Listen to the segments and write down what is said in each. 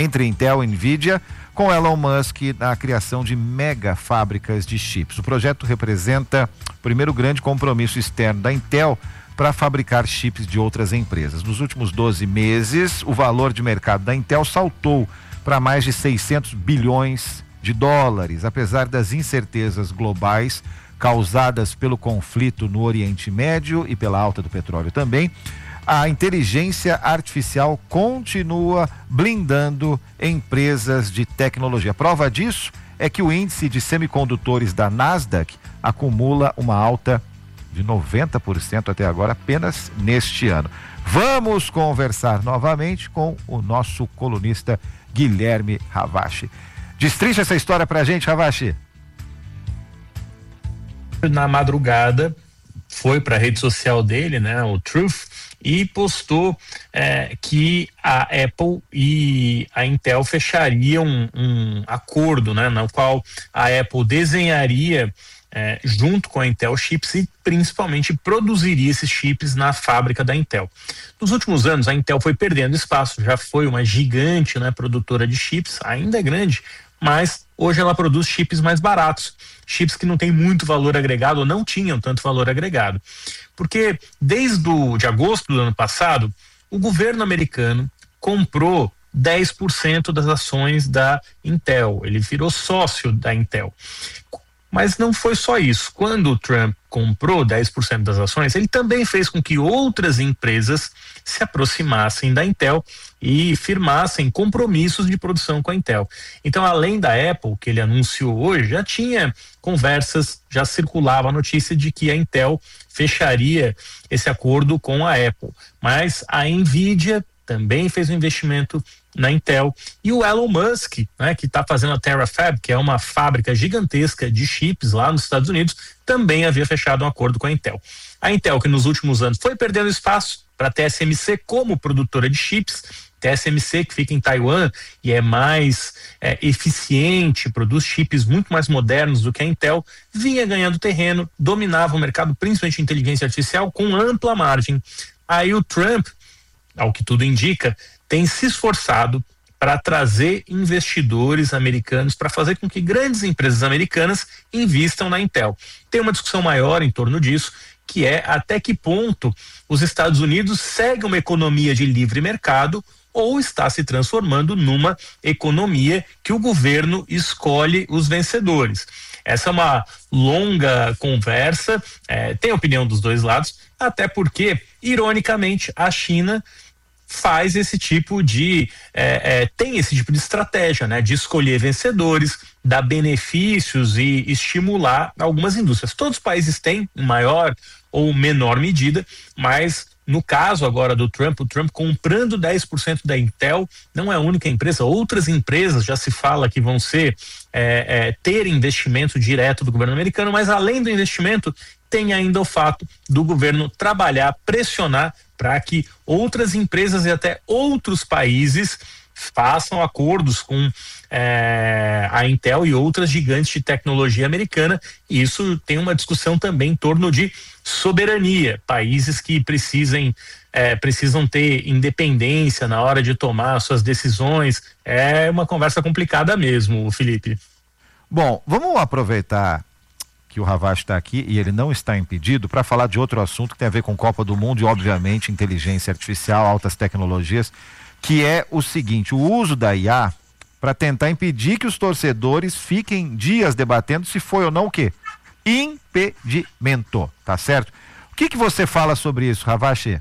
entre Intel e Nvidia, com Elon Musk na criação de mega fábricas de chips. O projeto representa o primeiro grande compromisso externo da Intel para fabricar chips de outras empresas. Nos últimos 12 meses, o valor de mercado da Intel saltou para mais de 600 bilhões de dólares, apesar das incertezas globais causadas pelo conflito no Oriente Médio e pela alta do petróleo também. A inteligência artificial continua blindando empresas de tecnologia. Prova disso é que o índice de semicondutores da Nasdaq acumula uma alta de 90% até agora, apenas neste ano. Vamos conversar novamente com o nosso colunista Guilherme Ravache. Destrincha essa história pra gente, Ravache. Na madrugada, foi para a rede social dele, né, o Truth, e postou que a Apple e a Intel fechariam um acordo, né, no qual a Apple desenharia junto com a Intel chips e principalmente produziria esses chips na fábrica da Intel. Nos últimos anos a Intel foi perdendo espaço, já foi uma gigante, né, produtora de chips, ainda é grande, mas hoje ela produz chips mais baratos, chips que não têm muito valor agregado ou não tinham tanto valor agregado. Porque desde de agosto do ano passado, o governo americano comprou 10% das ações da Intel, ele virou sócio da Intel. Mas não foi só isso. Quando o Trump comprou 10% das ações, ele também fez com que outras empresas se aproximassem da Intel e firmassem compromissos de produção com a Intel. Então, além da Apple, que ele anunciou hoje, já tinha conversas, já circulava a notícia de que a Intel fecharia esse acordo com a Apple. Mas a Nvidia também fez um investimento na Intel, e o Elon Musk, né, que está fazendo a TerraFab, que é uma fábrica gigantesca de chips lá nos Estados Unidos, também havia fechado um acordo com a Intel. A Intel, que nos últimos anos foi perdendo espaço para a TSMC como produtora de chips, TSMC que fica em Taiwan e é mais eficiente, produz chips muito mais modernos do que a Intel, vinha ganhando terreno, dominava o mercado, principalmente de inteligência artificial, com ampla margem. Aí o Trump, ao que tudo indica, tem se esforçado para trazer investidores americanos para fazer com que grandes empresas americanas invistam na Intel. Tem uma discussão maior em torno disso, que é até que ponto os Estados Unidos seguem uma economia de livre mercado ou está se transformando numa economia que o governo escolhe os vencedores. Essa é uma longa conversa, tem opinião dos dois lados, até porque, ironicamente, a China faz esse tipo de tem esse tipo de estratégia, né, de escolher vencedores, dar benefícios e estimular algumas indústrias. Todos os países têm, em maior ou menor medida, mas no caso agora do Trump, o Trump comprando 10% da Intel, não é a única empresa, outras empresas já se fala que vão ser ter investimento direto do governo americano, mas além do investimento tem ainda o fato do governo trabalhar, pressionar para que outras empresas e até outros países façam acordos com a Intel e outras gigantes de tecnologia americana. E isso tem uma discussão também em torno de soberania, países que precisam ter independência na hora de tomar suas decisões. É uma conversa complicada mesmo, Felipe. Bom, vamos aproveitar que o Ravache está aqui e ele não está impedido para falar de outro assunto que tem a ver com Copa do Mundo e obviamente inteligência artificial, altas tecnologias, que é o seguinte: o uso da IA para tentar impedir que os torcedores fiquem dias debatendo se foi ou não o quê? Impedimento, tá certo? O que você fala sobre isso, Ravache?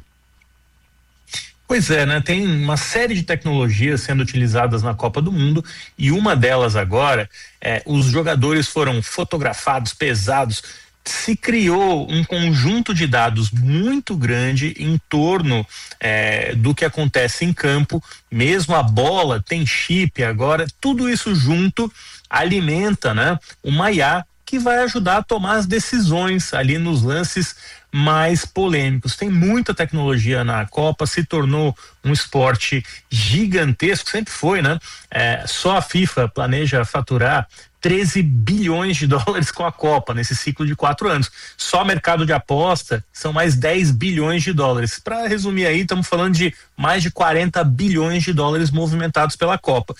Pois é, né? Tem uma série de tecnologias sendo utilizadas na Copa do Mundo e uma delas agora, os jogadores foram fotografados, pesados, se criou um conjunto de dados muito grande em torno do que acontece em campo, mesmo a bola tem chip agora, tudo isso junto alimenta, né, uma IA que vai ajudar a tomar as decisões ali nos lances mais polêmicos. Tem muita tecnologia na Copa, se tornou um esporte gigantesco, sempre foi, né? Só a FIFA planeja faturar 13 bilhões de dólares com a Copa nesse ciclo de 4 anos. Só mercado de aposta são mais 10 bilhões de dólares. Para resumir aí, estamos falando de mais de 40 bilhões de dólares movimentados pela Copa.